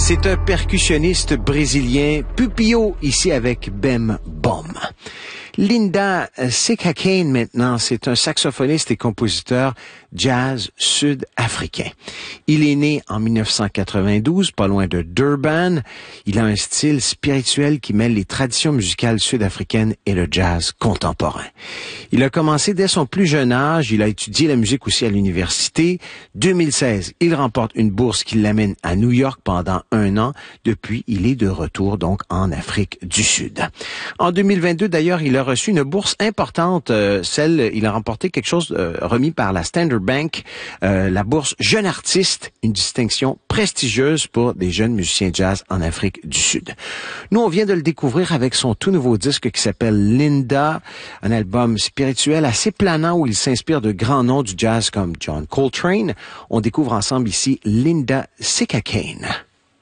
C'est un percussionniste brésilien, Pupio, ici avec Bem Bom. Linda Sekhakhane, maintenant, c'est un saxophoniste et compositeur jazz sud-africain. Il est né en 1992, pas loin de Durban. Il a un style spirituel qui mêle les traditions musicales sud-africaines et le jazz contemporain. Il a commencé dès son plus jeune âge. Il a étudié la musique aussi à l'université. 2016, il remporte une bourse qui l'amène à New York pendant 1 an. Depuis, il est de retour donc en Afrique du Sud. En 2022, d'ailleurs, il a reçu une bourse importante. Il a remporté quelque chose remis par la Standard Bank, la bourse Jeune Artiste, une distinction prestigieuse pour des jeunes musiciens jazz en Afrique du Sud. Nous, on vient de le découvrir avec son tout nouveau disque qui s'appelle Linda, un album spirituel assez planant où il s'inspire de grands noms du jazz comme John Coltrane. On découvre ensemble ici Linda Sekhakhane.